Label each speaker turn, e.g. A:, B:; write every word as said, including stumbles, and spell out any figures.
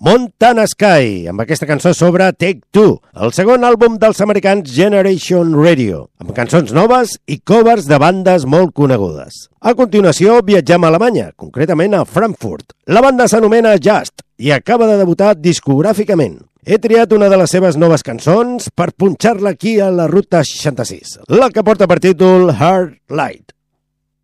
A: Montana Sky, amb aquesta cançó sobre Take Two, el segon àlbum dels americans Generation Radio, amb cançons noves i covers de bandes molt conegudes. A continuació, viatgem a Alemanya, concretament a Frankfurt. La banda s'anomena Just i acaba de debutar discogràficament. He triat una de les seves noves cançons per punxar-la aquí a la Ruta seixanta-sis, la que porta per títol Hard Light.